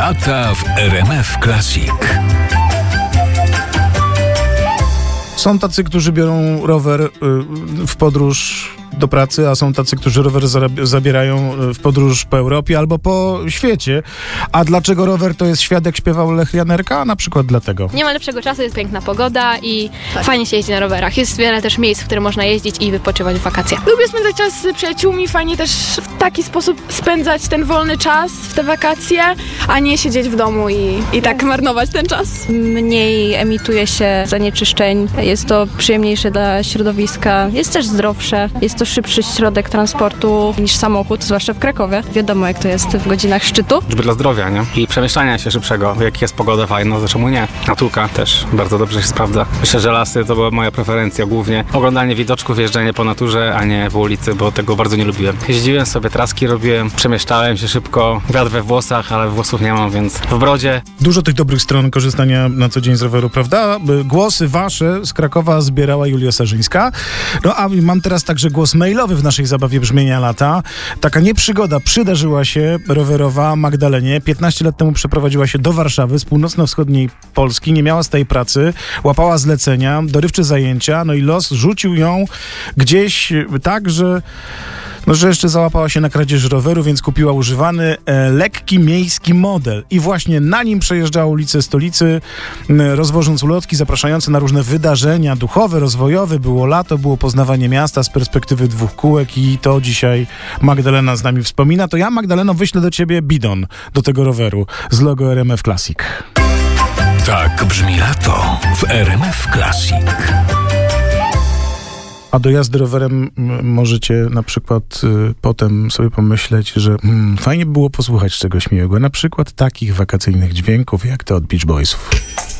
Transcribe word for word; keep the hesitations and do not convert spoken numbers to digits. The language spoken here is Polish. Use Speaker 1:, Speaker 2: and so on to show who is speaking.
Speaker 1: Lata w R M F Classic.
Speaker 2: Są tacy, którzy biorą rower w podróż do pracy, a są tacy, którzy rower zabierają w podróż po Europie albo po świecie. A dlaczego rower to jest świat, jak śpiewał Lech Janerka? Na przykład dlatego.
Speaker 3: Nie ma lepszego czasu, jest piękna pogoda i tak. Fajnie się jeździ na rowerach. Jest wiele też miejsc, w które można jeździć i wypoczywać w wakacje.
Speaker 4: Lubię spędzać czas z przyjaciółmi, fajnie też w taki sposób spędzać ten wolny czas w te wakacje, a nie siedzieć w domu i, i tak marnować ten czas.
Speaker 5: Mniej emituje się zanieczyszczeń, jest to przyjemniejsze dla środowiska, jest też zdrowsze, jest to szybszy środek transportu niż samochód, zwłaszcza w Krakowie. Wiadomo, jak to jest w godzinach szczytu.
Speaker 6: Żeby dla zdrowia, nie? I przemieszczania się szybszego, jak jest pogoda fajna, to czemu nie? Natulka też bardzo dobrze się sprawdza. Myślę, że lasy to była moja preferencja głównie. Oglądanie widoczków, jeżdżenie po naturze, a nie w ulicy, bo tego bardzo nie lubiłem. Jeździłem sobie, traski robiłem, przemieszczałem się szybko, wiatr we włosach, ale włosów nie mam, więc w brodzie.
Speaker 2: Dużo tych dobrych stron korzystania na co dzień z roweru, prawda? Głosy wasze z Krakowa zbierała Julia Sarzyńska. No a mam teraz także głos mailowy w naszej zabawie Brzmienia Lata. Taka nieprzygoda przydarzyła się rowerowa Magdalenie. piętnaście lat temu przeprowadziła się do Warszawy z północno-wschodniej Polski. Nie miała stałej pracy, łapała zlecenia, dorywcze zajęcia, no i los rzucił ją gdzieś tak, że No, że jeszcze załapała się na kradzież roweru, więc kupiła używany, e, lekki miejski model. I właśnie na nim przejeżdżała ulice stolicy, e, rozwożąc ulotki zapraszające na różne wydarzenia duchowe, rozwojowe. Było lato, było poznawanie miasta z perspektywy dwóch kółek i to dzisiaj Magdalena z nami wspomina. To ja, Magdaleno, wyślę do ciebie bidon do tego roweru z logo R M F Classic.
Speaker 1: Tak brzmi lato w R M F Classic.
Speaker 2: A do jazdy rowerem możecie na przykład y, potem sobie pomyśleć, że hmm, fajnie by było posłuchać czegoś miłego, na przykład takich wakacyjnych dźwięków jak te od Beach Boysów.